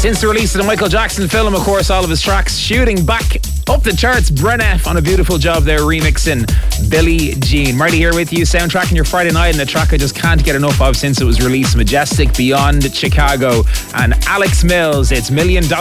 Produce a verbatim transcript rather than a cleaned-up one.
Since the release of the Michael Jackson film, of course, all of his tracks shooting back up the charts. Brenna on a beautiful job there remixing Billie Jean. Marty here with you, soundtracking your Friday night, and the track I just can't get enough of since it was released, Majestic, Beyond Chicago, and Alex Mills. It's Million Dollar